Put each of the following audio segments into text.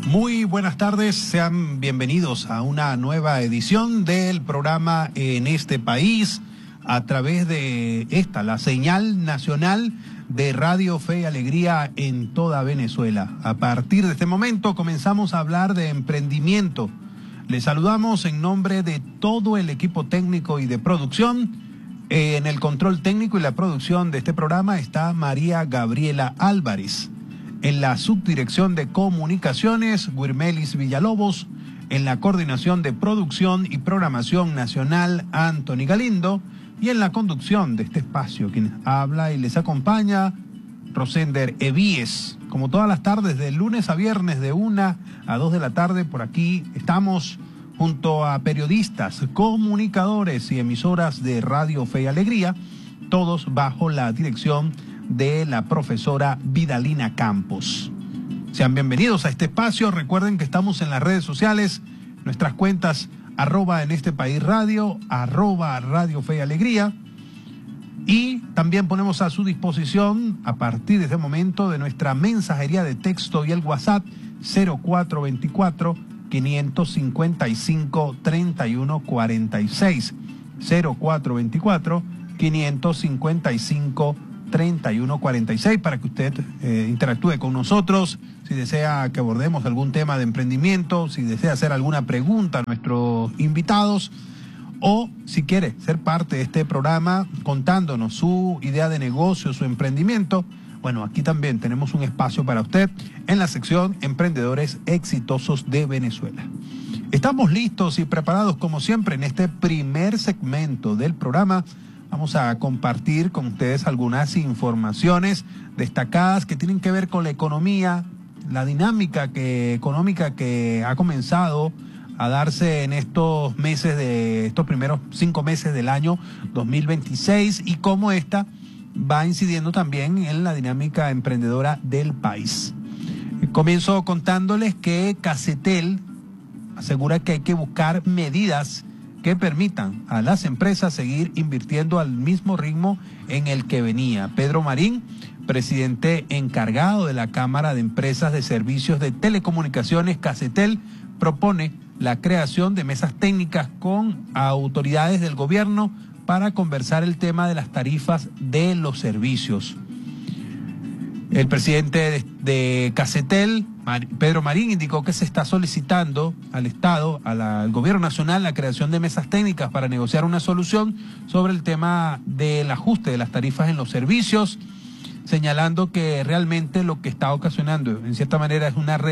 Muy buenas tardes, sean bienvenidos a una nueva edición del programa En este País a través de la señal nacional de Radio Fe y Alegría en toda Venezuela. A partir de este momento comenzamos a hablar de emprendimiento. Les saludamos en nombre de todo el equipo técnico y de producción. En el control técnico y la producción de este programa está María Gabriela Álvarez. En la subdirección de comunicaciones, Guirmelis Villalobos. En la coordinación de producción y programación nacional, Anthony Galindo. Y en la conducción de este espacio, quien habla y les acompaña, Rosender Evíes. Como todas las tardes, de lunes a viernes, de 1 a 2 de la tarde, por aquí estamos junto a periodistas, comunicadores y emisoras de Radio Fe y Alegría, todos bajo la dirección de la profesora Vidalina Campos. Sean bienvenidos a este espacio. Recuerden que estamos en las redes sociales, nuestras cuentas @en este país radio, @Radio Fe y Alegría. Y también ponemos a su disposición, a partir de este momento, de nuestra mensajería de texto y el WhatsApp 0424-555-3146. 0424-555-3146 para que usted interactúe con nosotros, si desea que abordemos algún tema de emprendimiento, si desea hacer alguna pregunta a nuestros invitados, o si quiere ser parte de este programa contándonos su idea de negocio, su emprendimiento. Bueno, aquí también tenemos un espacio para usted en la sección Emprendedores Exitosos de Venezuela. Estamos listos y preparados como siempre en este primer segmento del programa. Vamos a compartir con ustedes algunas informaciones destacadas que tienen que ver con la economía, la dinámica económica que ha comenzado a darse en estos primeros 5 meses del año 2026 y cómo esta va incidiendo también en la dinámica emprendedora del país. Comienzo contándoles que Casetel asegura que hay que buscar medidas que permitan a las empresas seguir invirtiendo al mismo ritmo en el que venía. Pedro Marín, presidente encargado de la Cámara de Empresas de Servicios de Telecomunicaciones, Casetel, propone la creación de mesas técnicas con autoridades del gobierno para conversar el tema de las tarifas de los servicios. El presidente de Casetel, Pedro Marín, indicó que se está solicitando al Estado, al Gobierno Nacional, la creación de mesas técnicas para negociar una solución sobre el tema del ajuste de las tarifas en los servicios, señalando que realmente lo que está ocasionando, en cierta manera, es una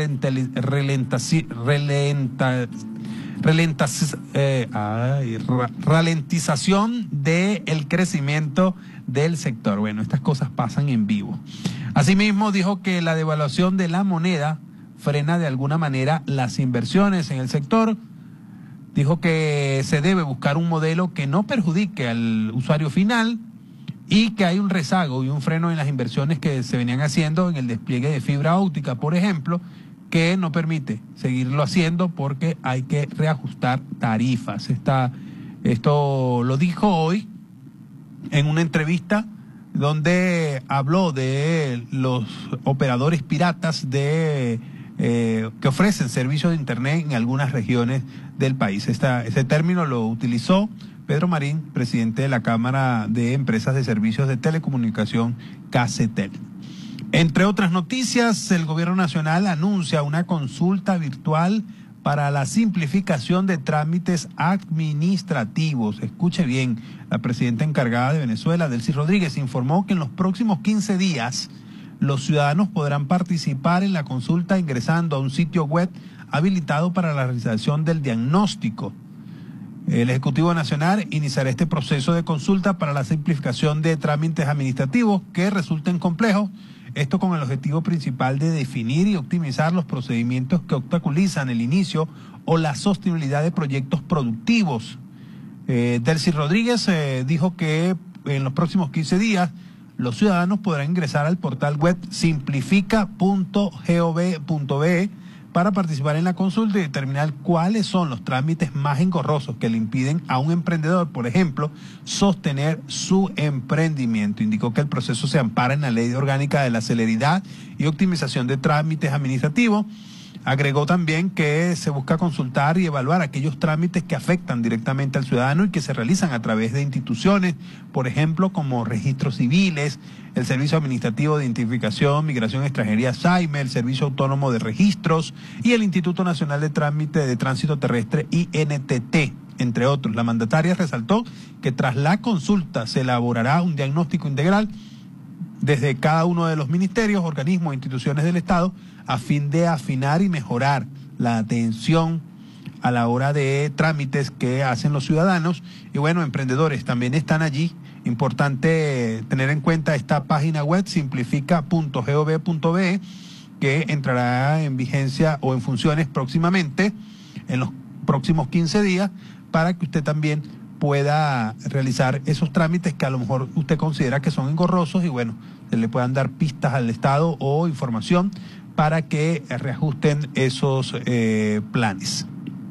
ralentización del crecimiento del sector. Bueno, estas cosas pasan en vivo. Asimismo, dijo que la devaluación de la moneda frena de alguna manera las inversiones en el sector. Dijo que se debe buscar un modelo que no perjudique al usuario final y que hay un rezago y un freno en las inversiones que se venían haciendo en el despliegue de fibra óptica, por ejemplo, que no permite seguirlo haciendo porque hay que reajustar tarifas. Esto lo dijo hoy en una entrevista donde habló de los operadores piratas que ofrecen servicios de Internet en algunas regiones del país. Ese término lo utilizó Pedro Marín, presidente de la Cámara de Empresas de Servicios de Telecomunicación, Casetel. Entre otras noticias, el Gobierno Nacional anuncia una consulta virtual para la simplificación de trámites administrativos. Escuche bien, la presidenta encargada de Venezuela, Delcy Rodríguez, informó que en los próximos 15 días los ciudadanos podrán participar en la consulta ingresando a un sitio web habilitado para la realización del diagnóstico. El Ejecutivo Nacional iniciará este proceso de consulta para la simplificación de trámites administrativos que resulten complejos. Esto con el objetivo principal de definir y optimizar los procedimientos que obstaculizan el inicio o la sostenibilidad de proyectos productivos. Delcy Rodríguez dijo que en los próximos 15 días los ciudadanos podrán ingresar al portal web simplifica.gov.be para participar en la consulta y determinar cuáles son los trámites más engorrosos que le impiden a un emprendedor, por ejemplo, sostener su emprendimiento. Indicó que el proceso se ampara en la Ley Orgánica de la Celeridad y Optimización de Trámites Administrativos. Agregó también que se busca consultar y evaluar aquellos trámites que afectan directamente al ciudadano y que se realizan a través de instituciones, por ejemplo, como registros civiles, el Servicio Administrativo de Identificación, Migración y Extranjería, SAIME, el Servicio Autónomo de Registros y el Instituto Nacional de Tránsito Terrestre, INTT, entre otros. La mandataria resaltó que tras la consulta se elaborará un diagnóstico integral desde cada uno de los ministerios, organismos e instituciones del Estado a fin de afinar y mejorar la atención a la hora de trámites que hacen los ciudadanos. Y bueno, emprendedores también están allí. Importante tener en cuenta esta página web, simplifica.gov.be, que entrará en vigencia o en funciones próximamente, en los próximos 15 días, para que usted también pueda realizar esos trámites que a lo mejor usted considera que son engorrosos y bueno, se le puedan dar pistas al Estado o información para que reajusten esos planes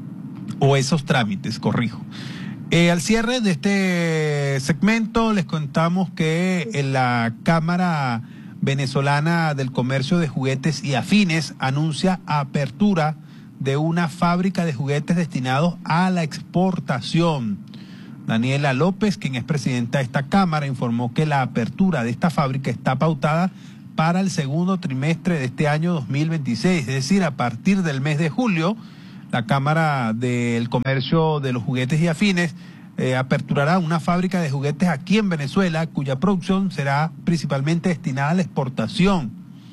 o esos trámites, corrijo. Al cierre de este segmento les contamos que en la Cámara Venezolana del Comercio de Juguetes y Afines anuncia apertura de una fábrica de juguetes destinados a la exportación. Daniela López, quien es presidenta de esta Cámara, informó que la apertura de esta fábrica está pautada para el segundo trimestre de este año 2026, es decir, a partir del mes de julio, la Cámara del Comercio de los Juguetes y Afines aperturará una fábrica de juguetes aquí en Venezuela, cuya producción será principalmente destinada a la exportación.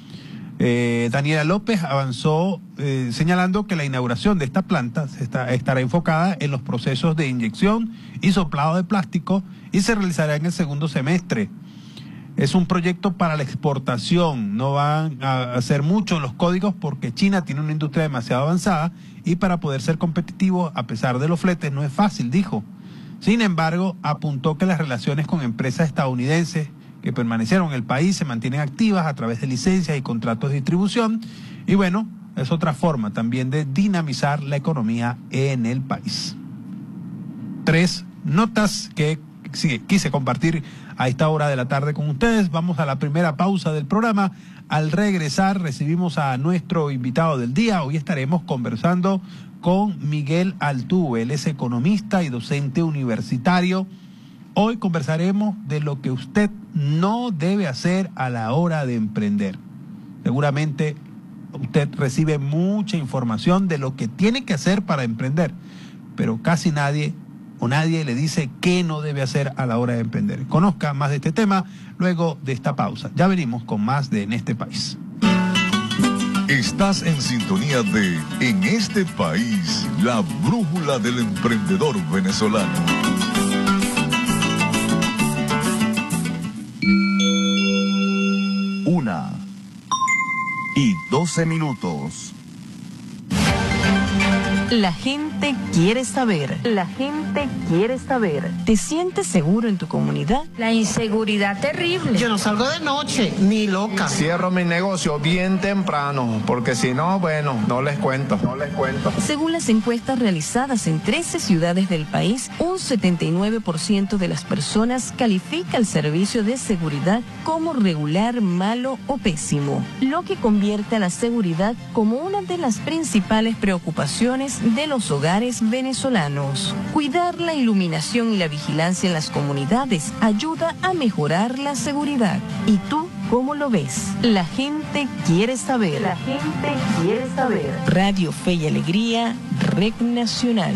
Daniela López avanzó señalando que la inauguración de esta planta estará enfocada en los procesos de inyección y soplado de plástico y se realizará en el segundo semestre. Es un proyecto para la exportación, no van a hacer mucho en los códigos porque China tiene una industria demasiado avanzada y para poder ser competitivo a pesar de los fletes no es fácil, dijo. Sin embargo, apuntó que las relaciones con empresas estadounidenses que permanecieron en el país se mantienen activas a través de licencias y contratos de distribución y bueno, es otra forma también de dinamizar la economía en el país. 3 notas que quise compartir a esta hora de la tarde con ustedes. Vamos a la primera pausa del programa. Al regresar recibimos a nuestro invitado del día. Hoy estaremos conversando con Miguel Altuve. Él es economista y docente universitario. Hoy conversaremos de lo que usted no debe hacer a la hora de emprender. Seguramente usted recibe mucha información de lo que tiene que hacer para emprender, pero casi nadie le dice qué no debe hacer a la hora de emprender. Conozca más de este tema luego de esta pausa. Ya venimos con más de En este País. Estás en sintonía de En este País, la brújula del emprendedor venezolano. 1:12. La gente quiere saber. La gente quiere saber. ¿Te sientes seguro en tu comunidad? La inseguridad terrible. Yo no salgo de noche, ni loca. Cierro mi negocio bien temprano, porque si no, bueno, no les cuento. Según las encuestas realizadas en 13 ciudades del país, un 79% de las personas califica el servicio de seguridad como regular, malo o pésimo, lo que convierte a la seguridad como una de las principales preocupaciones de los hogares venezolanos. Cuidar la iluminación y la vigilancia en las comunidades ayuda a mejorar la seguridad. ¿Y tú cómo lo ves? La gente quiere saber. La gente quiere saber. Radio Fe y Alegría, Red Nacional.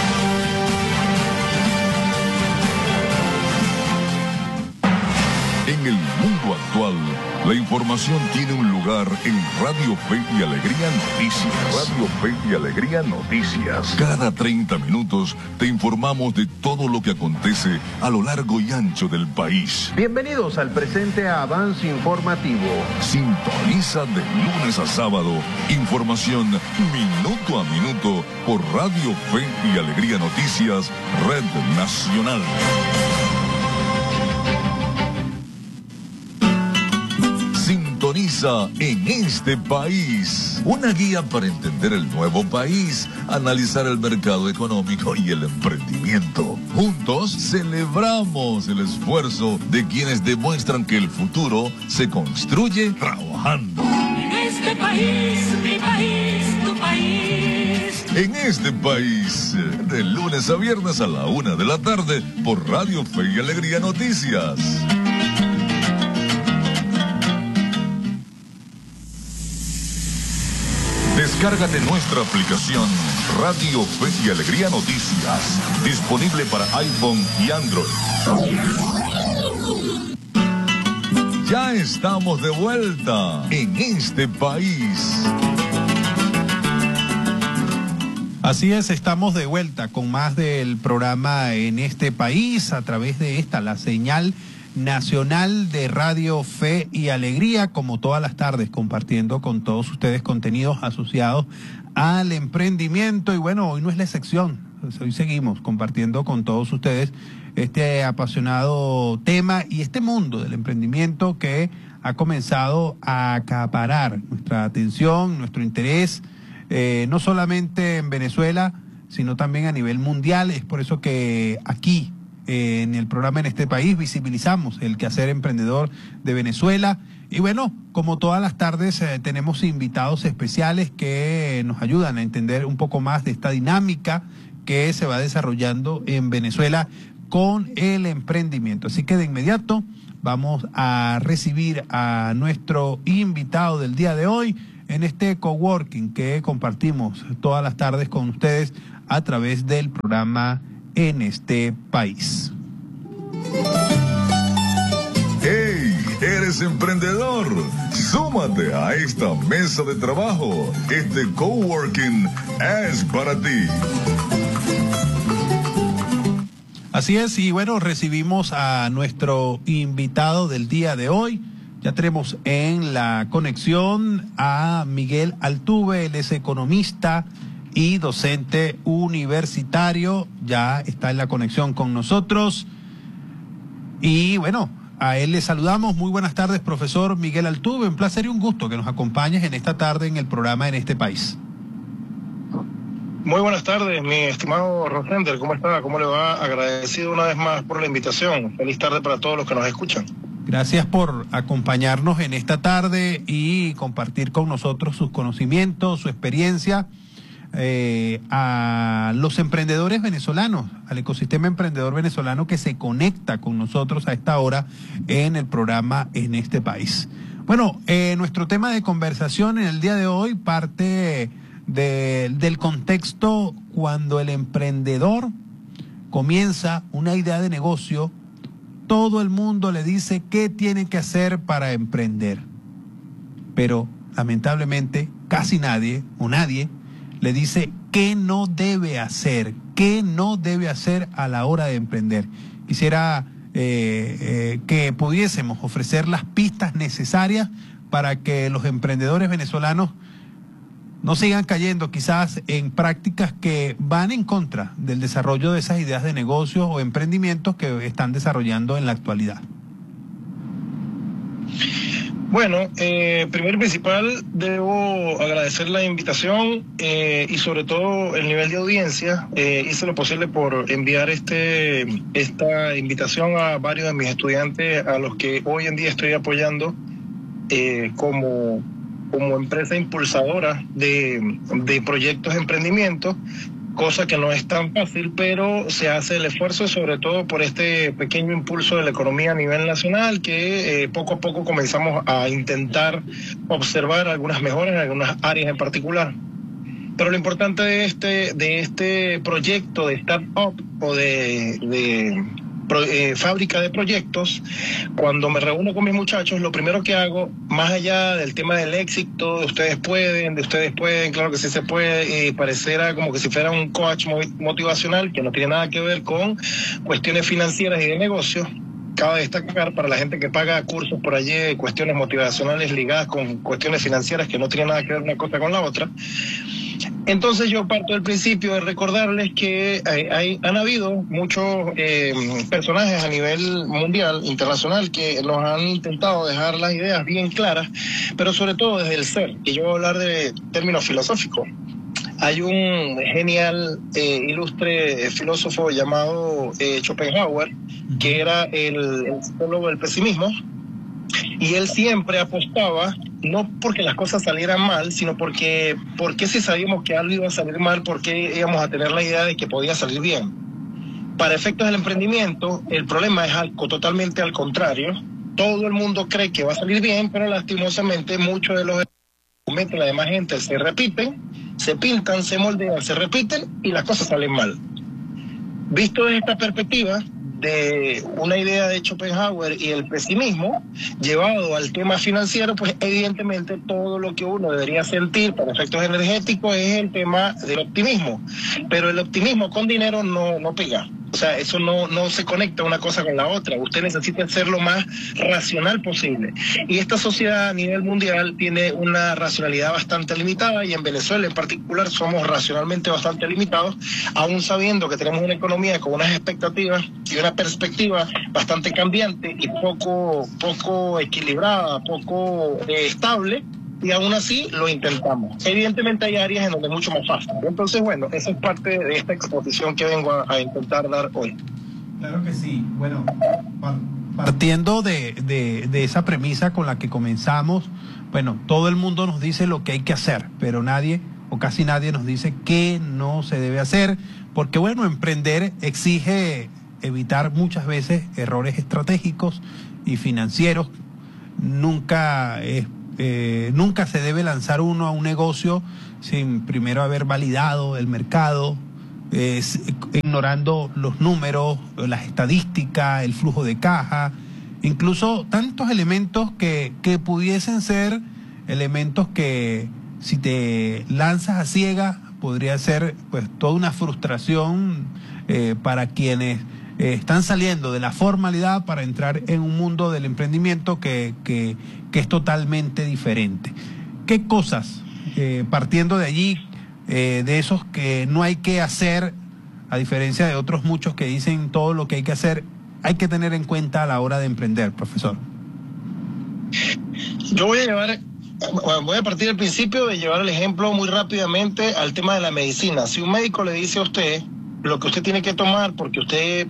En el mundo actual, la información tiene un lugar en Radio Fe y Alegría Noticias. Radio Fe y Alegría Noticias. Cada 30 minutos te informamos de todo lo que acontece a lo largo y ancho del país. Bienvenidos al presente avance informativo. Sintoniza de lunes a sábado información minuto a minuto por Radio Fe y Alegría Noticias, Red Nacional. Sintoniza En este País, una guía para entender el nuevo país, analizar el mercado económico y el emprendimiento. Juntos celebramos el esfuerzo de quienes demuestran que el futuro se construye trabajando. En este país, mi país, tu país. este país. De lunes a viernes a la 1 de la tarde por Radio Fe y Alegría Noticias. Descárgate nuestra aplicación Radio Fe y Alegría Noticias, disponible para iPhone y Android. Ya estamos de vuelta en este país. Así es, estamos de vuelta con más del programa En este país a través de la señal nacional de Radio Fe y Alegría, como todas las tardes, compartiendo con todos ustedes contenidos asociados al emprendimiento. Y bueno, hoy no es la excepción, hoy seguimos compartiendo con todos ustedes este apasionado tema y este mundo del emprendimiento que ha comenzado a acaparar nuestra atención, nuestro interés, no solamente en Venezuela, sino también a nivel mundial. Es por eso que aquí, en el programa En este país, visibilizamos el quehacer emprendedor de Venezuela. Y bueno, como todas las tardes, tenemos invitados especiales que nos ayudan a entender un poco más de esta dinámica que se va desarrollando en Venezuela con el emprendimiento. Así que de inmediato vamos a recibir a nuestro invitado del día de hoy en este coworking que compartimos todas las tardes con ustedes a través del programa En este país. ¡Hey! ¿Eres emprendedor? Súmate a esta mesa de trabajo. Este coworking es para ti. Así es, y bueno, recibimos a nuestro invitado del día de hoy. Ya tenemos en la conexión a Miguel Altuve, él es economista y docente universitario, ya está en la conexión con nosotros. Y bueno, a él le saludamos. Muy buenas tardes, profesor Miguel Altuve, un placer y un gusto que nos acompañes en esta tarde en el programa En este país. Muy buenas tardes, mi estimado Rosender, ¿cómo está? ¿Cómo le va? Agradecido una vez más por la invitación. Feliz tarde para todos los que nos escuchan. Gracias por acompañarnos en esta tarde y compartir con nosotros sus conocimientos, su experiencia, a los emprendedores venezolanos, al ecosistema emprendedor venezolano que se conecta con nosotros a esta hora en el programa En este país. Bueno, nuestro tema de conversación en el día de hoy parte del contexto cuando el emprendedor comienza una idea de negocio. Todo el mundo le dice qué tiene que hacer para emprender, pero lamentablemente casi nadie o nadie le dice qué no debe hacer a la hora de emprender. Quisiera que pudiésemos ofrecer las pistas necesarias para que los emprendedores venezolanos no sigan cayendo quizás en prácticas que van en contra del desarrollo de esas ideas de negocios o emprendimientos que están desarrollando en la actualidad. Bueno, primero y principal, debo agradecer la invitación y sobre todo el nivel de audiencia. Hice lo posible por enviar esta invitación a varios de mis estudiantes a los que hoy en día estoy apoyando como empresa impulsadora de proyectos de emprendimiento, cosa que no es tan fácil, pero se hace el esfuerzo sobre todo por este pequeño impulso de la economía a nivel nacional que poco a poco comenzamos a intentar observar algunas mejoras en algunas áreas en particular. Pero lo importante de este proyecto de startup o de fábrica de proyectos, cuando me reúno con mis muchachos, lo primero que hago, más allá del tema del éxito, de ustedes pueden, claro que sí se puede, pareciera como que si fuera un coach motivacional, que no tiene nada que ver con cuestiones financieras y de negocios. Cabe destacar para la gente que paga cursos por allí, cuestiones motivacionales ligadas con cuestiones financieras que no tienen nada que ver una cosa con la otra. Entonces yo parto del principio de recordarles que han habido muchos personajes a nivel mundial, internacional, que nos han intentado dejar las ideas bien claras, pero sobre todo desde el ser, y yo voy a hablar de términos filosóficos. Hay un genial, ilustre filósofo llamado Schopenhauer, que era el psicólogo del pesimismo, y él siempre apostaba no porque las cosas salieran mal, sino porque si sabíamos que algo iba a salir mal, porque íbamos a tener la idea de que podía salir bien. Para efectos del emprendimiento, el problema es algo totalmente al contrario. Todo el mundo cree que va a salir bien, pero lastimosamente muchos de los argumentos de la demás gente se repiten, se pintan, se moldean, se repiten y las cosas salen mal. Visto desde esta perspectiva, de una idea de Schopenhauer y el pesimismo llevado al tema financiero, pues evidentemente todo lo que uno debería sentir para efectos energéticos es el tema del optimismo, pero el optimismo con dinero no pega. O sea, eso no se conecta una cosa con la otra. Usted necesita ser lo más racional posible. Y esta sociedad a nivel mundial tiene una racionalidad bastante limitada, y en Venezuela en particular somos racionalmente bastante limitados, aún sabiendo que tenemos una economía con unas expectativas y una perspectiva bastante cambiante y poco equilibrada, poco estable. Y aún así lo intentamos. Evidentemente hay áreas en donde es mucho más fácil. Entonces, bueno, esa es parte de esta exposición que vengo a intentar dar hoy. Claro que sí. Bueno, partiendo de esa premisa con la que comenzamos, bueno, todo el mundo nos dice lo que hay que hacer, pero nadie o casi nadie nos dice qué no se debe hacer, porque bueno, emprender exige evitar muchas veces errores estratégicos y financieros. Nunca se debe lanzar uno a un negocio sin primero haber validado el mercado, ignorando los números, las estadísticas, el flujo de caja, incluso tantos elementos que pudiesen ser elementos que si te lanzas a ciegas podría ser pues toda una frustración para quienes están saliendo de la formalidad para entrar en un mundo del emprendimiento que es totalmente diferente. ¿Qué cosas, partiendo de allí, de esos que no hay que hacer, a diferencia de otros muchos que dicen todo lo que hay que hacer, hay que tener en cuenta a la hora de emprender, profesor? Yo voy a partir del principio de llevar el ejemplo muy rápidamente al tema de la medicina. Si un médico le dice a usted lo que usted tiene que tomar porque usted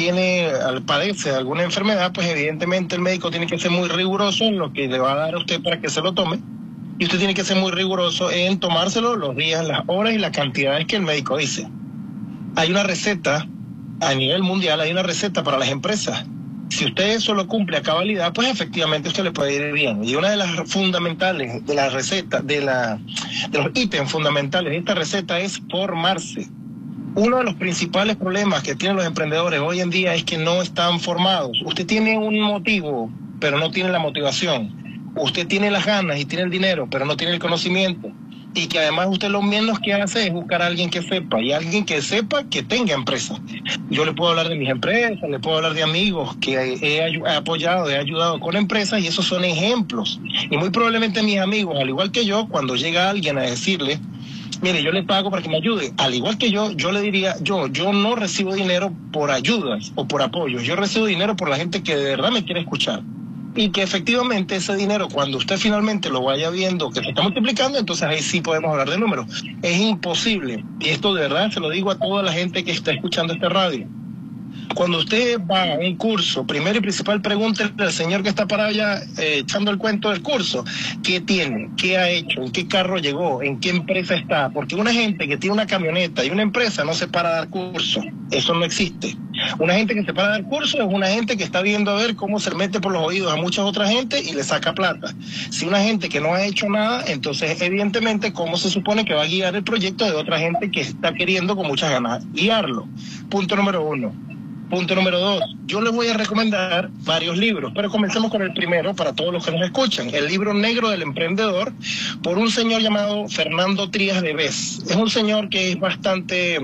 padece alguna enfermedad, pues evidentemente el médico tiene que ser muy riguroso en lo que le va a dar a usted para que se lo tome, y usted tiene que ser muy riguroso en tomárselo los días, las horas y las cantidades que el médico dice. Hay una receta, a nivel mundial hay una receta para las empresas. Si usted eso lo cumple a cabalidad, pues efectivamente usted le puede ir bien. Y una de las fundamentales de la receta, de los ítems fundamentales de esta receta es formarse. Uno de los principales problemas que tienen los emprendedores hoy en día es que no están formados. Usted tiene un motivo, pero no tiene la motivación. Usted tiene las ganas y tiene el dinero, pero no tiene el conocimiento. Y que además usted lo menos que hace es buscar a alguien que sepa, y alguien que sepa que tenga empresa. Yo le puedo hablar de mis empresas, le puedo hablar de amigos que he apoyado, he ayudado con empresas, y esos son ejemplos. Y muy probablemente mis amigos, al igual que yo, cuando llega alguien a decirle, mire, yo le pago para que me ayude, al igual que yo le diría, yo no recibo dinero por ayudas o por apoyos, yo recibo dinero por la gente que de verdad me quiere escuchar. Y que efectivamente ese dinero, cuando usted finalmente lo vaya viendo que se está multiplicando, entonces ahí sí podemos hablar de números. Es imposible, y esto de verdad se lo digo a toda la gente que está escuchando esta radio. Cuando usted va a un curso, primero y principal pregúntele al señor que está para allá echando el cuento del curso, ¿qué tiene? ¿Qué ha hecho? ¿En qué carro llegó? ¿En qué empresa está? Porque una gente que tiene una camioneta y una empresa no se para a dar curso. Eso no existe. Una gente que se para a dar curso es una gente que está viendo a ver cómo se mete por los oídos a mucha otra gente y le saca plata. Si una gente que no ha hecho nada, entonces evidentemente cómo se supone que va a guiar el proyecto de otra gente que está queriendo con muchas ganas guiarlo. Punto número 1. Punto número 2, yo les voy a recomendar varios libros, pero comencemos con el primero para todos los que nos escuchan. El libro negro del emprendedor, por un señor llamado Fernando Trías de Bes. Es un señor que es bastante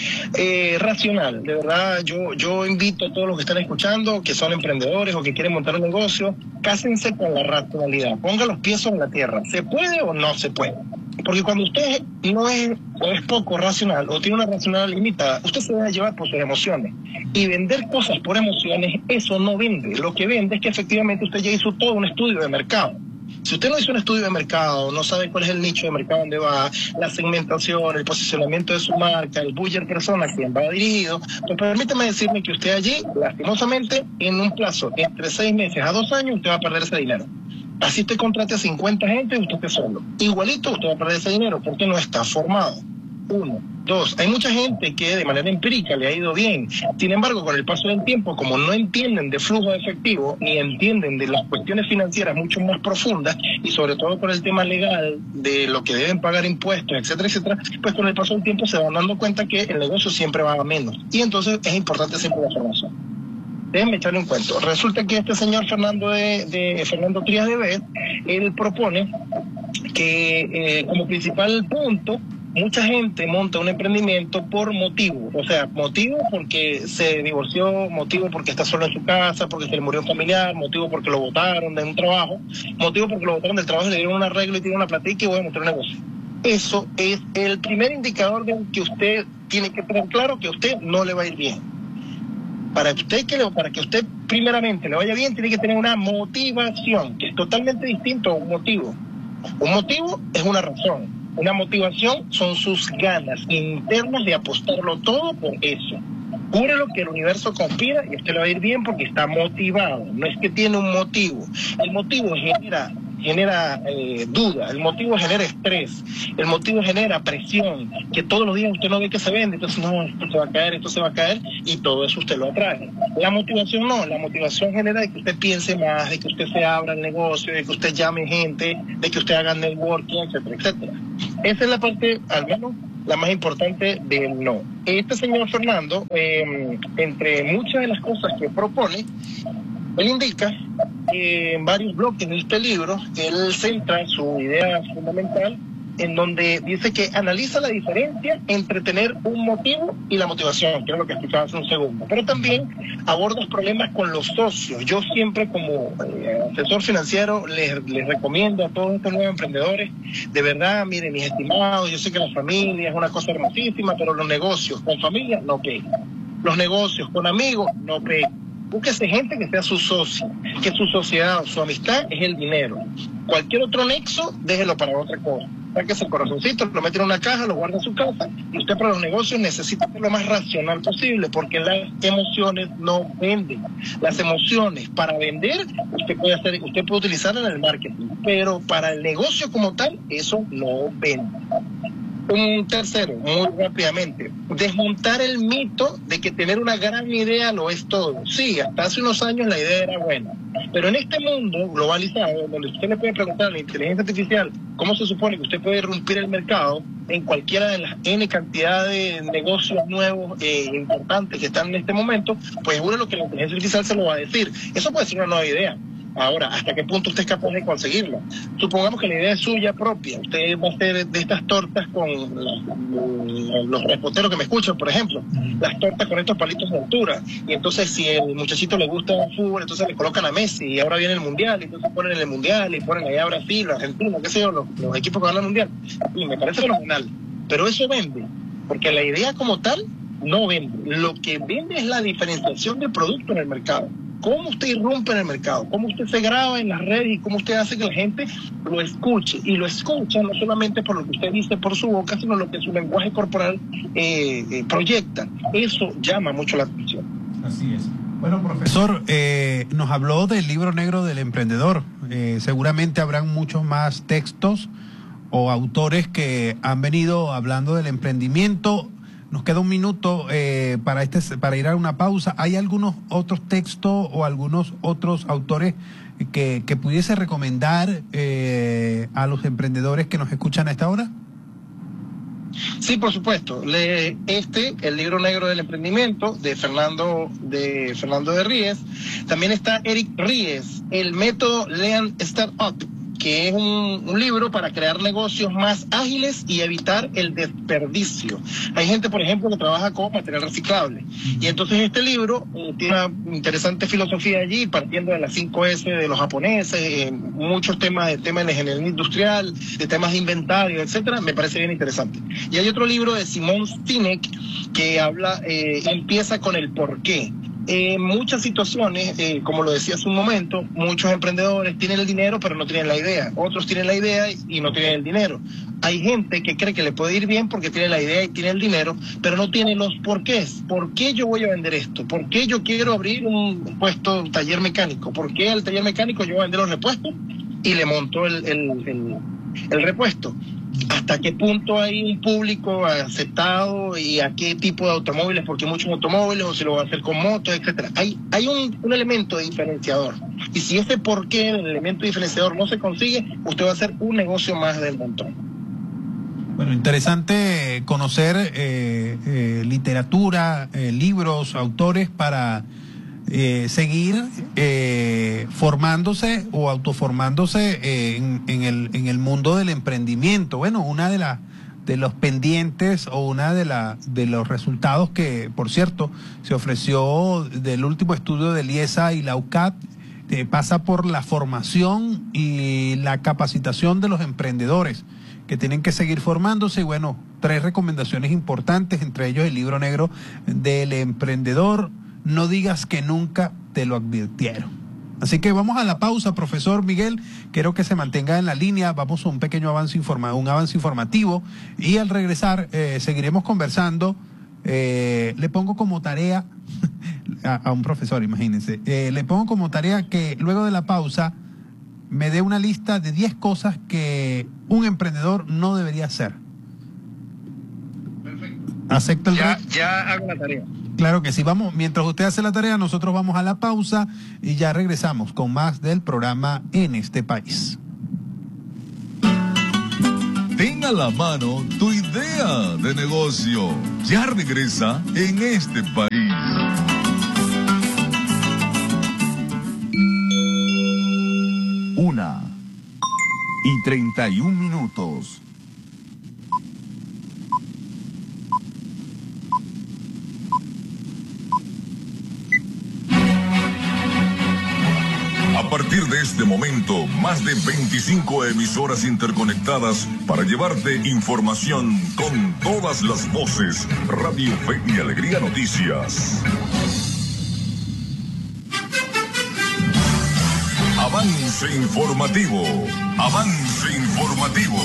racional. De verdad, yo invito a todos los que están escuchando, que son emprendedores o que quieren montar un negocio, cásense con la racionalidad. Pongan los pies sobre la tierra. ¿Se puede o no se puede? Porque cuando usted no es o es poco racional o tiene una racionalidad limitada, usted se deja llevar por sus emociones. Y vender cosas por emociones, eso no vende. Lo que vende es que efectivamente usted ya hizo todo un estudio de mercado. Si usted no hizo un estudio de mercado, no sabe cuál es el nicho de mercado donde va, la segmentación, el posicionamiento de su marca, el buyer persona a quien va dirigido, pues permítame decirme que usted allí, lastimosamente, en un plazo entre 6 meses a 2 años, usted va a perder ese dinero. Así usted contrate a 50 gente y usted esté solo. Igualito usted va a perder ese dinero porque no está formado. 1, 2. Hay mucha gente que de manera empírica le ha ido bien. Sin embargo, con el paso del tiempo, como no entienden de flujo de efectivo, ni entienden de las cuestiones financieras mucho más profundas, y sobre todo por el tema legal, de lo que deben pagar impuestos, etcétera, etcétera, pues con el paso del tiempo se van dando cuenta que el negocio siempre va a menos. Y entonces es importante siempre la formación. Déjenme echarle un cuento. Resulta que este señor Fernando Trías de Bet, él propone que como principal punto, mucha gente monta un emprendimiento por motivo. O sea, motivo porque se divorció, motivo porque está solo en su casa, porque se le murió un familiar, motivo porque lo botaron de un trabajo, motivo porque lo botaron del trabajo y le dieron un arreglo y tiene una platica y voy a montar un negocio. Eso es el primer indicador de que usted tiene que tener claro que a usted no le va a ir bien. Para que usted primeramente le vaya bien, tiene que tener una motivación, que es totalmente distinto a un motivo. Un motivo es una razón. Una motivación son sus ganas internas de apostarlo todo por eso. Jure lo que el universo conspira y a usted le va a ir bien porque está motivado. No es que tiene un motivo. El motivo genera duda, el motivo genera estrés, el motivo genera presión, que todos los días usted no ve que se vende, entonces no, esto se va a caer, y todo eso usted lo atrae. La motivación no, la motivación genera de que usted piense más, de que usted se abra el negocio, de que usted llame gente, de que usted haga networking, etcétera, etcétera. Esa es la parte, al menos, la más importante del no. Este señor Fernando, entre muchas de las cosas que propone, él indica en varios bloques de este libro, él centra su idea fundamental en donde dice que analiza la diferencia entre tener un motivo y la motivación, que es lo que explicaba hace un segundo. Pero también aborda los problemas con los socios. Yo siempre como asesor financiero les recomiendo a todos estos nuevos emprendedores, de verdad, miren, mis estimados, yo sé que la familia es una cosa hermosísima, pero los negocios con familia no pegan. Los negocios con amigos no pegan. Búsquese gente que sea su socio, que su sociedad, su amistad es el dinero. Cualquier otro nexo, déjelo para otra cosa. Sáquese el corazoncito, lo mete en una caja, lo guarda en su casa, y usted para los negocios necesita ser lo más racional posible, porque las emociones no venden. Las emociones para vender, usted puede utilizar en el marketing, pero para el negocio como tal, eso no vende. Un tercero, muy rápidamente, desmontar el mito de que tener una gran idea lo es todo. Sí, hasta hace unos años la idea era buena, pero en este mundo globalizado, donde usted le puede preguntar a la inteligencia artificial cómo se supone que usted puede irrumpir el mercado en cualquiera de las N cantidad de negocios nuevos importantes que están en este momento, pues seguro lo que la inteligencia artificial se lo va a decir. Eso puede ser una nueva idea. Ahora, ¿hasta qué punto usted es capaz de conseguirlo? Supongamos que la idea es suya propia. Usted va a hacer de estas tortas con los reposteros que me escuchan, por ejemplo, las tortas con estos palitos de altura. Y entonces, si el muchachito le gusta el fútbol, entonces le colocan a Messi y ahora viene el Mundial, y entonces ponen el Mundial y ponen allá a Brasil, Argentina, qué sé yo, los equipos que van al Mundial. Y me parece fenomenal. Pero eso vende, porque la idea como tal no vende. Lo que vende es la diferenciación del producto en el mercado. Cómo usted irrumpe en el mercado, cómo usted se graba en las redes y cómo usted hace que la gente lo escuche. Y lo escucha no solamente por lo que usted dice por su boca, sino lo que su lenguaje corporal proyecta. Eso llama mucho la atención. Así es. Bueno, profesor, nos habló del libro negro del emprendedor. Seguramente habrán muchos más textos o autores que han venido hablando del emprendimiento. Nos queda un minuto para ir a una pausa. ¿Hay algunos otros textos o algunos otros autores que pudiese recomendar a los emprendedores que nos escuchan a esta hora? Sí, por supuesto. Lee el libro negro del emprendimiento de Fernando de Ries. También está Eric Ries, el método Lean Startup, que es un libro para crear negocios más ágiles y evitar el desperdicio. Hay gente, por ejemplo, que trabaja con material reciclable. Y entonces este libro tiene una interesante filosofía allí, partiendo de las 5S de los japoneses, muchos temas de ingeniería industrial, de temas de inventario, etcétera. Me parece bien interesante. Y hay otro libro de Simon Sinek que empieza con el porqué. En muchas situaciones, como lo decía hace un momento, muchos emprendedores tienen el dinero pero no tienen la idea. Otros tienen la idea y no tienen el dinero. Hay gente que cree que le puede ir bien porque tiene la idea y tiene el dinero, pero no tiene los porqués. ¿Por qué yo voy a vender esto? ¿Por qué yo quiero abrir un taller mecánico? ¿Por qué al taller mecánico yo voy a vender los repuestos? y le monto el repuesto. ¿Hasta qué punto hay un público aceptado y a qué tipo de automóviles? Porque hay muchos automóviles, o si lo va a hacer con motos, etcétera. Hay un elemento diferenciador. Y si ese por qué el elemento diferenciador no se consigue, usted va a hacer un negocio más del montón. Bueno, interesante conocer literatura, libros, autores para seguir formándose o autoformándose en el mundo del emprendimiento. Bueno, una de los pendientes o una de los resultados que, por cierto, se ofreció del último estudio del IESA y la UCAT, pasa por la formación y la capacitación de los emprendedores, que tienen que seguir formándose. Y bueno, 3 recomendaciones importantes, entre ellos el libro negro del emprendedor. No digas que nunca te lo advirtieron. Así que vamos a la pausa, profesor Miguel. Quiero que se mantenga en la línea. Vamos a un pequeño avance informativo. Y al regresar seguiremos conversando. Le pongo como tarea a un profesor, imagínense. Le pongo como tarea que luego de la pausa me dé una lista de 10 cosas que un emprendedor no debería hacer. Perfecto. ¿Acepta el reto? Ya hago la tarea. Claro que sí. Vamos, mientras usted hace la tarea, nosotros vamos a la pausa y ya regresamos con más del programa En este País. Ten a la mano tu idea de negocio. Ya regresa En este País. 1:31. A partir de este momento, más de 25 emisoras interconectadas para llevarte información con todas las voces. Radio Fe y Alegría Noticias. Avance informativo. Avance informativo.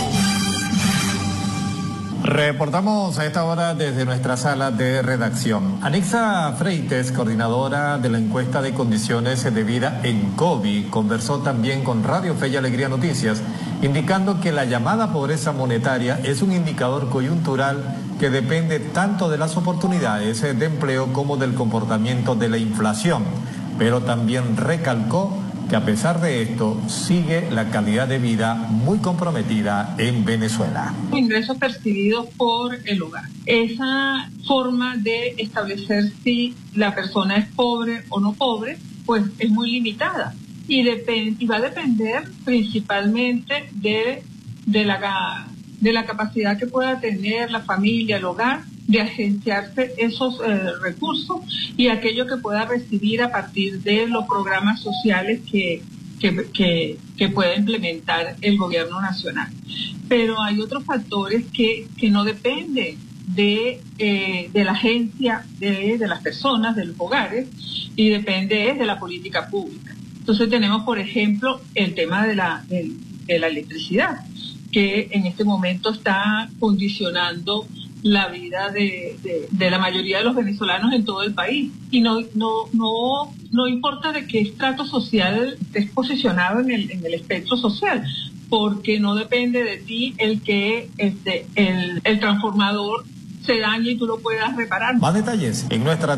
Reportamos a esta hora desde nuestra sala de redacción. Anixa Freites, coordinadora de la encuesta de condiciones de vida en COVID, conversó también con Radio Fe y Alegría Noticias, indicando que la llamada pobreza monetaria es un indicador coyuntural que depende tanto de las oportunidades de empleo como del comportamiento de la inflación, pero también recalcó que a pesar de esto sigue la calidad de vida muy comprometida en Venezuela. Ingresos percibidos por el hogar. Esa forma de establecer si la persona es pobre o no pobre, pues es muy limitada y va a depender principalmente de la capacidad que pueda tener la familia, el hogar, de agenciarse esos recursos y aquello que pueda recibir a partir de los programas sociales que pueda implementar el gobierno nacional. Pero hay otros factores que no dependen de la agencia de las personas, de los hogares, y depende de la política pública. Entonces tenemos, por ejemplo, el tema de la electricidad, que en este momento está condicionando la vida de la mayoría de los venezolanos en todo el país. Y no importa de qué estrato social estés posicionado en el espectro social, porque no depende de ti el que el transformador se dañe y tú lo puedas reparar. Más detalles en nuestra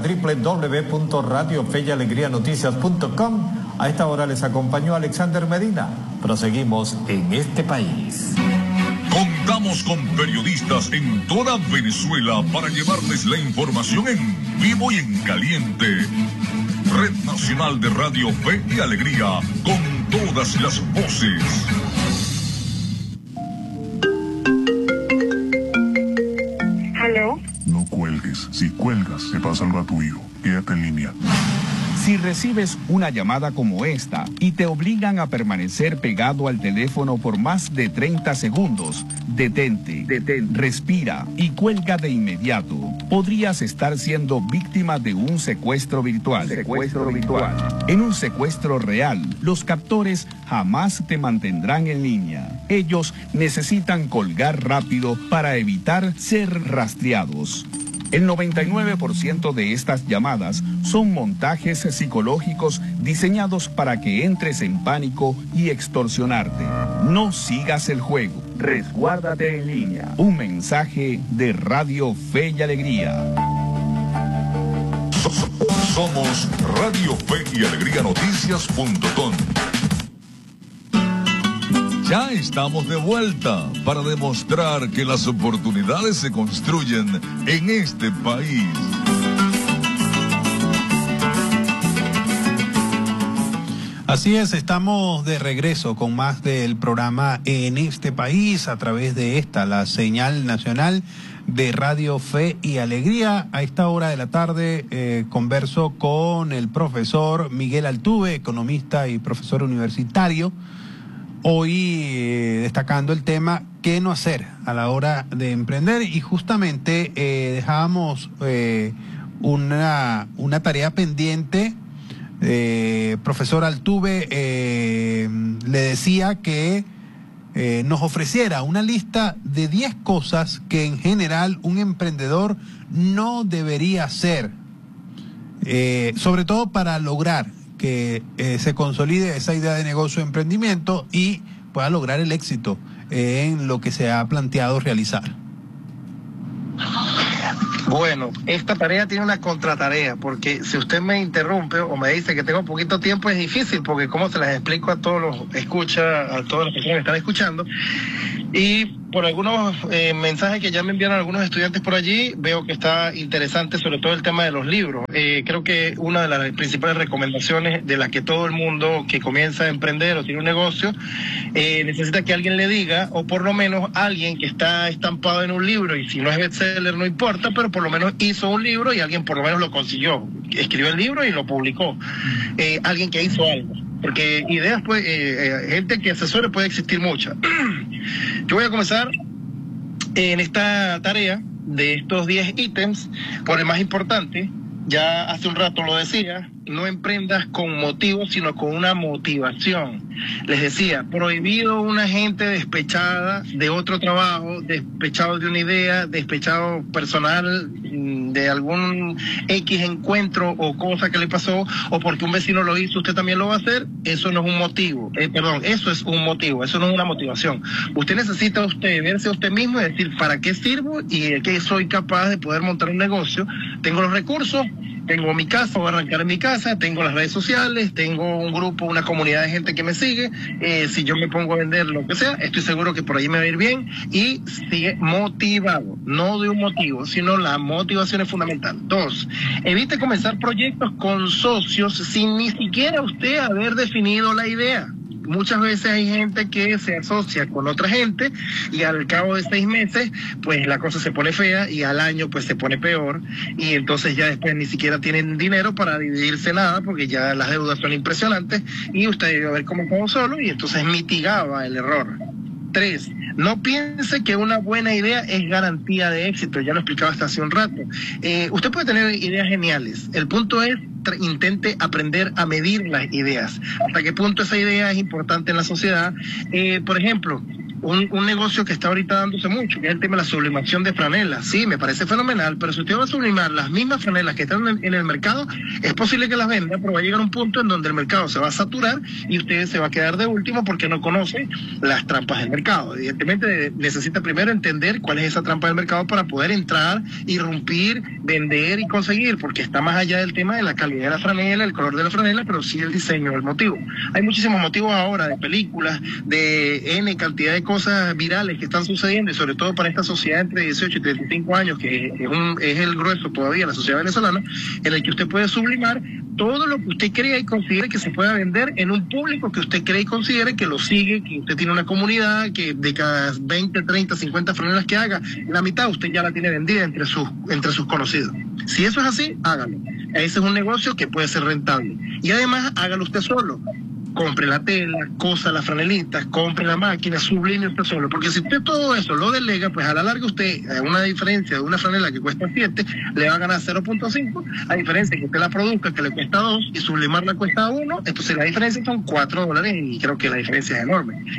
www.radiofeyalegrianoticias.com. A esta hora les acompañó Alexander Medina. Proseguimos En este País. Contamos con periodistas en toda Venezuela para llevarles la información en vivo y en caliente. Red Nacional de Radio Fe y Alegría, con todas las voces. ¿Aló? No cuelgues. Si cuelgas, le pasa algo a tu hijo. Quédate en línea. Si recibes una llamada como esta y te obligan a permanecer pegado al teléfono por más de 30 segundos, detente, respira y cuelga de inmediato. Podrías estar siendo víctima de un secuestro virtual. En un secuestro real, los captores jamás te mantendrán en línea. Ellos necesitan colgar rápido para evitar ser rastreados. El 99% de estas llamadas son montajes psicológicos diseñados para que entres en pánico y extorsionarte. No sigas el juego. Resguárdate en línea. Un mensaje de Radio Fe y Alegría. Somos Radio Fe y Alegría Noticias.com. Ya estamos de vuelta para demostrar que las oportunidades se construyen en este país. Así es, estamos de regreso con más del programa En este país a través de esta, la señal nacional de Radio Fe y Alegría. A esta hora de la tarde converso con el profesor Miguel Altuve, economista y profesor universitario. Hoy destacando el tema ¿qué no hacer a la hora de emprender? Y justamente dejábamos una tarea pendiente. Profesor Altuve le decía que nos ofreciera una lista de 10 cosas que en general un emprendedor no debería hacer, sobre todo para lograr que se consolide esa idea de negocio o emprendimiento y pueda lograr el éxito en lo que se ha planteado realizar. Bueno, esta tarea tiene una contratarea, porque si usted me interrumpe o me dice que tengo poquito tiempo es difícil, porque como se las explico a todos los a todas las personas que están escuchando, y por algunos mensajes que ya me enviaron algunos estudiantes por allí, veo que está interesante sobre todo el tema de los libros. Creo que una de las principales recomendaciones de las que todo el mundo que comienza a emprender o tiene un negocio necesita que alguien le diga, o por lo menos alguien que está estampado en un libro, y si no es bestseller no importa, pero por lo menos hizo un libro y alguien por lo menos lo consiguió, escribió el libro y lo publicó, alguien que hizo algo. Porque ideas, pues, gente que asesore puede existir muchas. Yo voy a comenzar en esta tarea de estos 10 ítems por el más importante. Ya hace un rato lo decía, no emprendas con motivo, sino con una motivación. Les decía, prohibido una gente despechada de otro trabajo, despechado de una idea, despechado personal de algún X encuentro o cosa que le pasó, o porque un vecino lo hizo, usted también lo va a hacer. Eso no es un motivo, eso es un motivo, eso no es una motivación. Usted necesita verse a usted mismo y decir, ¿para qué sirvo? Y que soy capaz de poder montar un negocio. Tengo los recursos, tengo mi casa, voy a arrancar en mi casa, tengo las redes sociales, tengo un grupo, una comunidad de gente que me sigue. Si yo me pongo a vender lo que sea, estoy seguro que por ahí me va a ir bien. Y sigue motivado, no de un motivo, sino la motivación es fundamental. 2, evite comenzar proyectos con socios sin ni siquiera usted haber definido la idea. Muchas veces hay gente que se asocia con otra gente y al cabo de 6 meses pues la cosa se pone fea, y al año pues se pone peor, y entonces ya después ni siquiera tienen dinero para dividirse nada, porque ya las deudas son impresionantes y usted debe haber comenzado solo, y entonces mitigaba el error. 3, no piense que una buena idea es garantía de éxito, ya lo explicaba hasta hace un rato. Usted puede tener ideas geniales, el punto es intente aprender a medir las ideas, hasta qué punto esa idea es importante en la sociedad. Por ejemplo, un negocio que está ahorita dándose mucho, que es el tema de la sublimación de franelas. Sí, me parece fenomenal, pero si usted va a sublimar las mismas franelas que están en el mercado, es posible que las venda, pero va a llegar un punto en donde el mercado se va a saturar y usted se va a quedar de último porque no conoce las trampas del mercado. Evidentemente necesita primero entender cuál es esa trampa del mercado para poder entrar, irrumpir, vender y conseguir, porque está más allá del tema de la calidad de la franela, el color de la franela, pero sí el diseño, el motivo. Hay muchísimos motivos ahora de películas, de N cantidad de cosas virales que están sucediendo, y sobre todo para esta sociedad entre 18 y 35 años, que es el grueso todavía la sociedad venezolana, en el que usted puede sublimar todo lo que usted crea y considere que se pueda vender en un público que usted cree y considere que lo sigue, que usted tiene una comunidad, que de cada 20, 30, 50 franelas que haga, la mitad usted ya la tiene vendida entre sus conocidos. Si eso es así, hágalo. Ese es un negocio que puede ser rentable. Y además, hágalo usted solo. Compre la tela, cosa las franelitas, compre la máquina, sublime usted solo. Porque si usted todo eso lo delega, pues a la larga usted, una diferencia de una franela que cuesta 7, le va a ganar 0.5, a diferencia que usted la produzca que le cuesta 2 y sublimarla cuesta 1, entonces la diferencia son $4, y creo que la diferencia es enorme.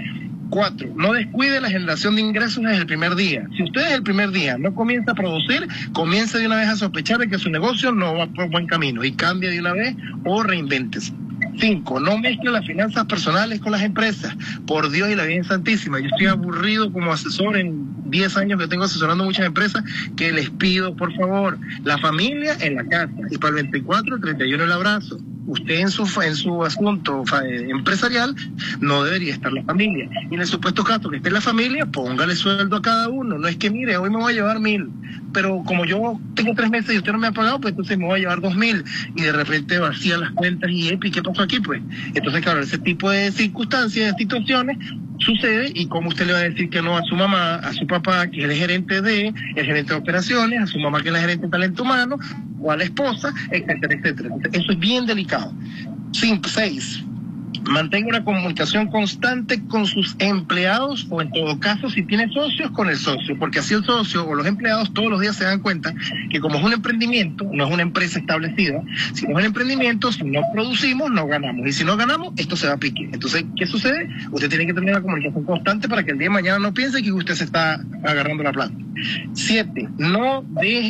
4, no descuide la generación de ingresos desde el primer día. Si usted desde el primer día no comienza a producir, comienza de una vez a sospechar de que su negocio no va por buen camino y cambia de una vez o reinvéntese. 5, no mezcle las finanzas personales con las empresas. Por Dios y la Virgen Santísima, yo estoy aburrido como asesor en 10 años que tengo asesorando muchas empresas, que les pido, por favor, la familia en la casa, y para el 24, el 31 el abrazo. Usted en su asunto empresarial no debería estar la familia. Y en el supuesto caso que esté la familia, póngale sueldo a cada uno. No es que, mire, hoy me voy a llevar 1,000, pero como yo tengo 3 meses y usted no me ha pagado, pues entonces me voy a llevar 2,000, y de repente vacía las cuentas y ¿qué pasó aquí? Pues entonces, claro, ese tipo de circunstancias, de situaciones sucede. Y como usted le va a decir que no a su mamá, a su papá, que es el gerente de operaciones, a su mamá, que es la gerente de talento humano, o a la esposa, etcétera, etcétera. Entonces, eso es bien delicado. 6, mantenga una comunicación constante con sus empleados, o en todo caso, si tiene socios, con el socio, porque así el socio o los empleados todos los días se dan cuenta que como es un emprendimiento, no es una empresa establecida, si no es un emprendimiento, si no producimos, no ganamos, y si no ganamos, esto se va a pique. Entonces, ¿qué sucede? Usted tiene que tener una comunicación constante para que el día de mañana no piense que usted se está agarrando la plata. 7, no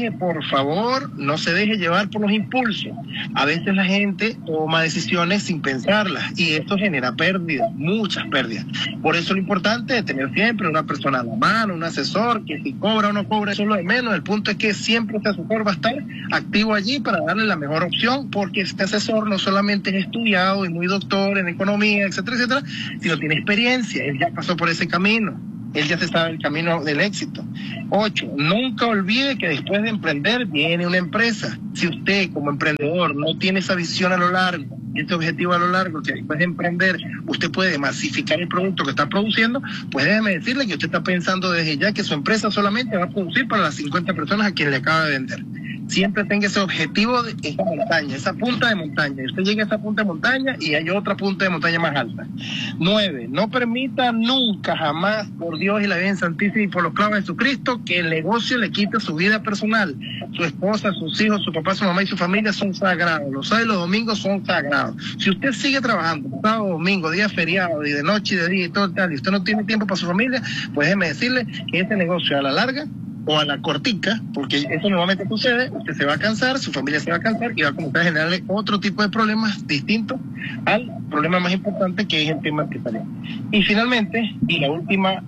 se deje llevar por los impulsos. A veces la gente toma decisiones sin pensarlas, y esto genera pérdidas, muchas pérdidas. Por eso lo importante es tener siempre una persona a la mano, un asesor, que si cobra o no cobra, eso es lo de menos. El punto es que siempre este asesor va a estar activo allí para darle la mejor opción, porque este asesor no solamente es estudiado y muy doctor en economía, etcétera, etcétera, sino tiene experiencia. Él ya pasó por ese camino. Él ya se sabe el camino del éxito. 8, nunca olvide que después de emprender viene una empresa. Si usted como emprendedor no tiene esa visión a lo largo, este objetivo a lo largo, que después de emprender usted puede masificar el producto que está produciendo, pues déjeme decirle que usted está pensando desde ya que su empresa solamente va a producir para las 50 personas a quien le acaba de vender. Siempre tenga ese objetivo de esa montaña, esa punta de montaña. Usted llega a esa punta de montaña y hay otra punta de montaña más alta. 9, no permita nunca, jamás, por Dios y la Virgen Santísima y por los clavos de Jesucristo, que el negocio le quite su vida personal. Su esposa, sus hijos, su papá, su mamá y su familia son sagrados. Los sábados y los domingos son sagrados. Si usted sigue trabajando sábado, domingo, día feriado, y de noche y de día y todo tal, y usted no tiene tiempo para su familia, pues déjeme decirle que este negocio a la larga o a la cortica, porque eso normalmente sucede, usted se va a cansar, su familia se va a cansar y va a comenzar a generarle otro tipo de problemas distintos al problema más importante, que es el tema empresarial. Y finalmente, y la última,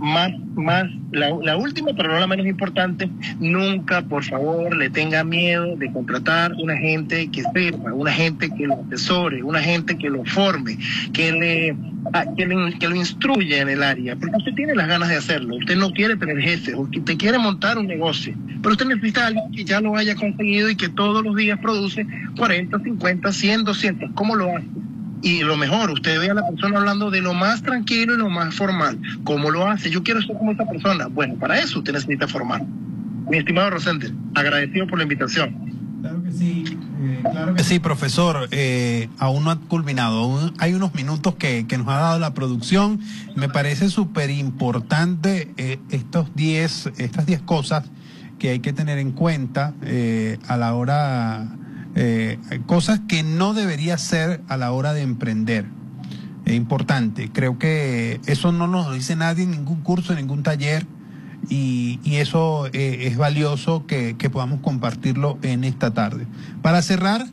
la última, pero no la menos importante, nunca, por favor, le tenga miedo de contratar una gente que sepa, una gente que lo asesore, una gente que lo forme, que lo instruya en el área, porque usted tiene las ganas de hacerlo, usted no quiere tener jefe, usted quiere montar un negocio, pero usted necesita a alguien que ya lo haya conseguido y que todos los días produce 40, 50, 100, 200, ¿cómo lo hace? Y lo mejor, usted ve a la persona hablando de lo más tranquilo y lo más formal. ¿Cómo lo hace? Yo quiero ser como esa persona. Bueno, para eso usted necesita formar. Mi estimado Rosender, agradecido por la invitación. Claro que sí, profesor. Aún no ha culminado. Aún hay unos minutos que nos ha dado la producción. Me parece súper importante estas 10 cosas que hay que tener en cuenta a la hora... cosas que no debería ser a la hora de emprender. Es importante. Creo que eso no nos lo dice nadie en ningún curso, en ningún taller, y eso es valioso que podamos compartirlo en esta tarde. Para cerrar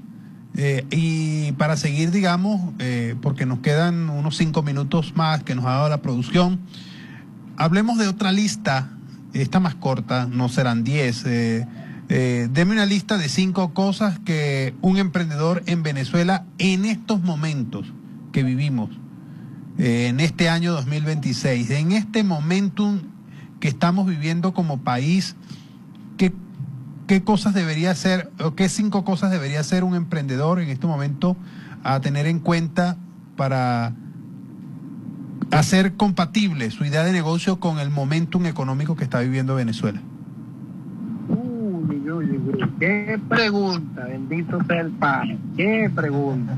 y para seguir, digamos, porque nos quedan unos 5 minutos más que nos ha dado la producción, hablemos de otra lista, esta más corta, no serán 10. Deme una lista de 5 cosas que un emprendedor en Venezuela en estos momentos que vivimos, en este año 2026, en este momentum que estamos viviendo como país, ¿qué cosas debería hacer, o qué 5 cosas debería hacer un emprendedor en este momento a tener en cuenta para hacer compatible su idea de negocio con el momentum económico que está viviendo Venezuela? Qué pregunta, bendito sea el Padre, qué pregunta.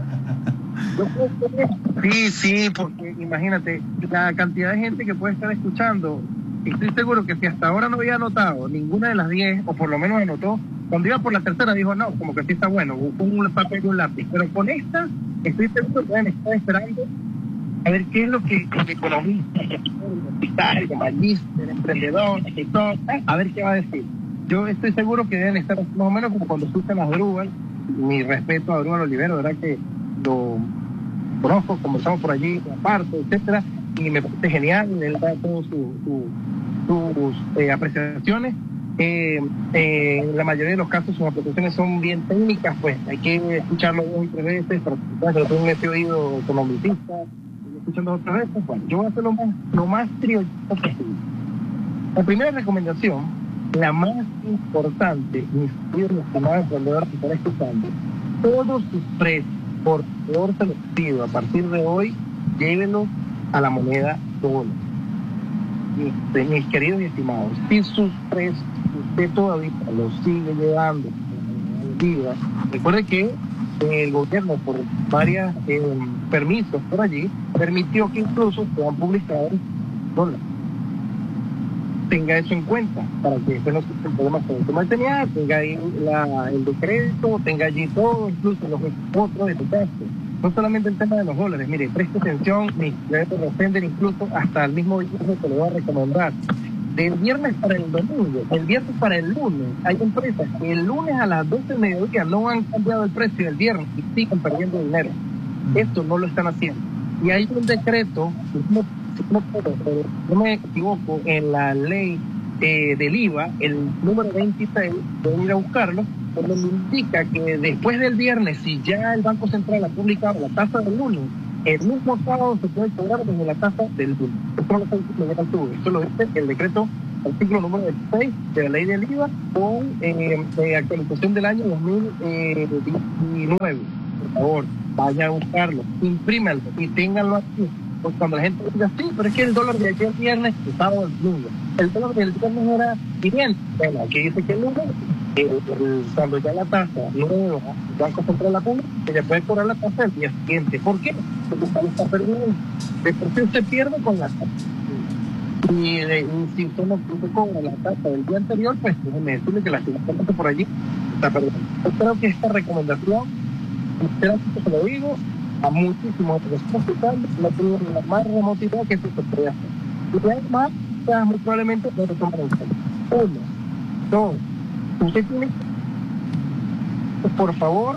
Sí, porque imagínate la cantidad de gente que puede estar escuchando. Estoy seguro que si hasta ahora no había anotado ninguna de las 10, o por lo menos anotó, cuando iba por la tercera dijo, no, como que sí está bueno, buscó un papel y un lápiz, pero con esta estoy seguro que pueden estar esperando a ver qué es lo que el economista, el empresario, magíster, emprendedor, escritor, a ver qué va a decir. Yo estoy seguro que deben estar más o menos como cuando surgen las Drúbal. Mi respeto a Drúbal Olivero, verdad que lo conozco, conversamos por allí, aparte, etcétera, y me parece genial, él da todas sus apreciaciones. En la mayoría de los casos sus apreciaciones son bien técnicas, pues hay que escucharlo 2 y 3 veces para que tengo ese oído economicista, escuchando otras veces. Bueno, yo voy a hacer lo más trivialista posible. La primera recomendación, la más importante, mis queridos estimados emprendedores que están escuchando, todos sus precios, por favor se los pido, a partir de hoy, llévenlos a la moneda dólar. Mis queridos y estimados, si sus precios usted todavía los sigue llevando a recuerde que el gobierno, por varios permisos por allí, permitió que incluso puedan publicar dólares. Tenga eso en cuenta para que después no se problemas con el tema de tenía, tenga ahí el decreto, tenga allí todo, incluso los otros de tu caso. No solamente el tema de los dólares, mire, preste atención, ni debe defender incluso hasta el mismo viernes que le voy a recomendar. Del viernes para el domingo, el viernes para el lunes, hay empresas que el lunes a las 12 del mediodía no han cambiado el precio del viernes y siguen perdiendo dinero. Esto no lo están haciendo. Y hay un decreto, si no me equivoco, en la ley del IVA, el número 26, pueden ir a buscarlo, donde me indica que después del viernes, si ya el Banco Central ha publicado la tasa del lunes, el mismo sábado se puede cobrar desde la tasa del lunes. Esto no lo está diciendo yo, esto lo dice el decreto, artículo número 16 de la ley del IVA, con actualización del año 2019. Por favor, vaya a buscarlo, imprímanlo y ténganlo aquí. Pues cuando la gente diga, sí, pero es que el dólar de ayer viernes estaba el lunes. El dólar del viernes era 500. Bueno, aquí dice que el lunes, cuando ya la tasa nueva, el Banco Central la pone, ella puede cobrar la tasa del día siguiente. ¿Por qué? Porque usted está perdiendo. De por sí usted pierde con la tasa. Y si usted no cobra la tasa del día anterior, pues déjeme decirle que la siguiente por allí está perdiendo. Yo creo que esta recomendación, usted se lo digo, a muchísimos otros hospitales no tuvieron la más remota idea que eso se puede hacer. Y además, muy probablemente no lo toman en cuenta. 1, 2, usted tiene que, por favor,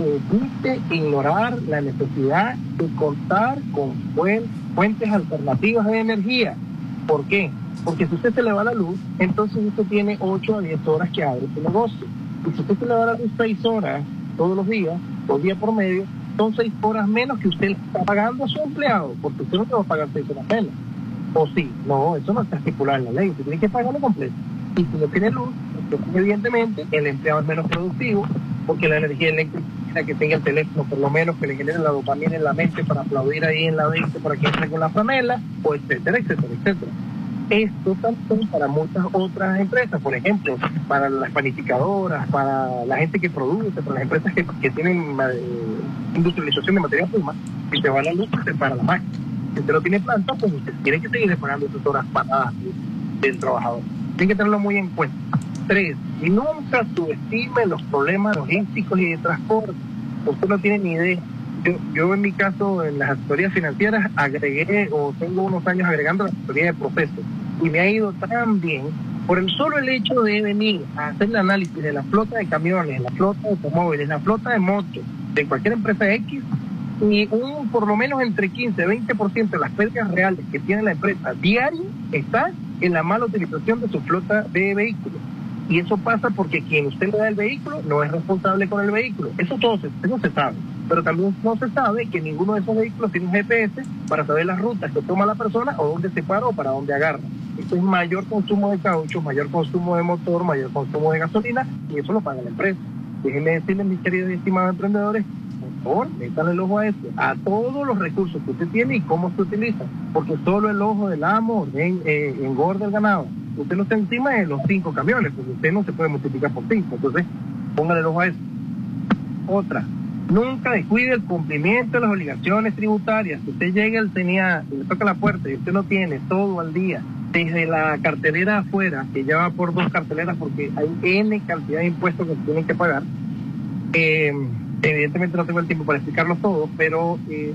evite ignorar la necesidad de contar con fuentes alternativas de energía. ¿Por qué? Porque si usted se le va la luz, entonces usted tiene 8 a 10 horas que abre su negocio. Y si usted se le va la luz 6 horas todos los días, 2 días por medio, son 6 horas menos que usted está pagando a su empleado, porque usted no te va a pagar 6 horas menos. O sí, no, eso no está estipulado en la ley, usted tiene que pagarlo completo. Y si no tiene luz, entonces evidentemente el empleado es menos productivo, porque la energía eléctrica que tenga el teléfono, por lo menos que le genere la dopamina en la mente para aplaudir ahí en la 20 para que entre con la franela, o etcétera, etcétera, etcétera. Esto también para muchas otras empresas, por ejemplo, para las panificadoras, para la gente que produce, para las empresas que tienen industrialización de materia prima, si se va la luz, se para la máquina. Si usted no tiene planta, pues usted tiene que seguir pagando esas horas paradas del trabajador. Tiene que tenerlo muy en cuenta. 3, nunca subestime los problemas logísticos y de transporte. Usted no tiene ni idea. Yo en mi caso, en las asesorías financieras, tengo unos años agregando la asesoría de procesos. Y me ha ido tan bien por el solo el hecho de venir a hacer el análisis de la flota de camiones, la flota de automóviles, la flota de motos, de cualquier empresa X, y por lo menos entre 15 y 20% de las pérdidas reales que tiene la empresa diario está en la mala utilización de su flota de vehículos. Y eso pasa porque quien usted le da el vehículo no es responsable con el vehículo. Eso se sabe. Pero también no se sabe que ninguno de esos vehículos tiene un GPS para saber las rutas que toma la persona o dónde se para o para dónde agarra. Esto es mayor consumo de caucho, mayor consumo de motor, mayor consumo de gasolina, y eso lo paga la empresa. Déjenme decirles, mis queridos y estimados emprendedores, por favor, métanle el ojo a esto, a todos los recursos que usted tiene y cómo se utilizan, porque solo el ojo del amo engorda el ganado. Usted no está encima de los 5 camiones, porque usted no se puede multiplicar por 5, entonces póngale el ojo a eso. Otra, nunca descuide el cumplimiento de las obligaciones tributarias. Si usted llega al CENIA y le toca la puerta y usted no tiene todo al día, desde la cartelera afuera, que ya va por 2 carteleras porque hay N cantidad de impuestos que se tienen que pagar, evidentemente no tengo el tiempo para explicarlos todos, pero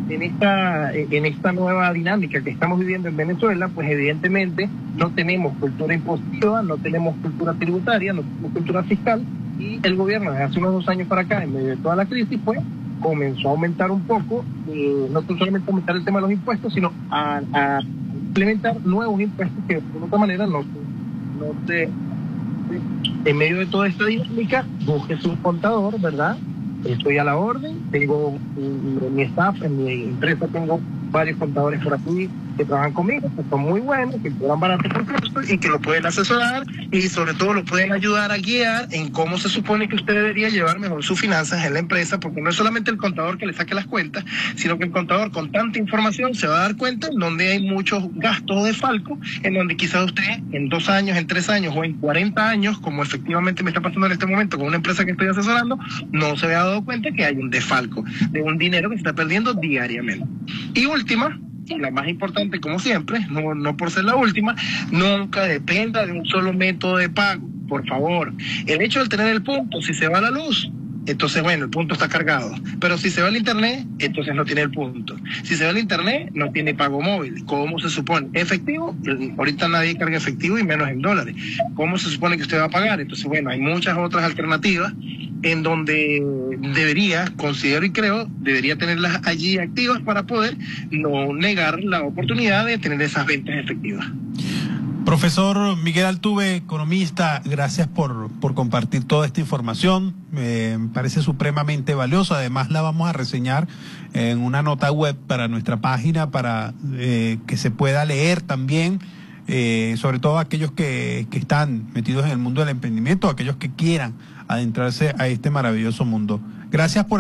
en esta nueva dinámica que estamos viviendo en Venezuela, pues evidentemente no tenemos cultura impositiva, no tenemos cultura tributaria, no tenemos cultura fiscal, y el gobierno desde hace unos 2 años para acá, en medio de toda la crisis, pues comenzó a aumentar un poco, no solamente aumentar el tema de los impuestos, sino a implementar nuevos impuestos que de otra manera no se en medio de toda esta dinámica, búsquese un contador, ¿verdad? Estoy a la orden, tengo mi staff, en mi empresa tengo varios contadores por aquí que trabajan conmigo, que son muy buenos, que cobran barato por costo y que lo pueden asesorar y sobre todo lo pueden ayudar a guiar en cómo se supone que usted debería llevar mejor sus finanzas en la empresa, porque no es solamente el contador que le saque las cuentas, sino que el contador con tanta información se va a dar cuenta en donde hay muchos gastos de falco, en donde quizás usted en 2 años, en 3 años o en 40 años, como efectivamente me está pasando en este momento con una empresa que estoy asesorando, no se había dado cuenta que hay un desfalco de un dinero que se está perdiendo diariamente. Y última, y la más importante como siempre, no por ser la última, nunca dependa de un solo método de pago, por favor. El hecho de tener el punto, si se va la luz, entonces bueno, el punto está cargado, pero si se va el internet, entonces no tiene el punto. Si se va el internet, no tiene pago móvil. ¿Cómo se supone? Efectivo, ahorita nadie carga efectivo y menos en dólares. ¿Cómo se supone que usted va a pagar? Entonces bueno, hay muchas otras alternativas en donde considero y creo, debería tenerlas allí activas para poder no negar la oportunidad de tener esas ventas efectivas. Profesor Miguel Altuve, economista, gracias por compartir toda esta información. Me parece supremamente valiosa. Además, la vamos a reseñar en una nota web para nuestra página para que se pueda leer también, sobre todo aquellos que están metidos en el mundo del emprendimiento, aquellos que quieran adentrarse a este maravilloso mundo. Gracias por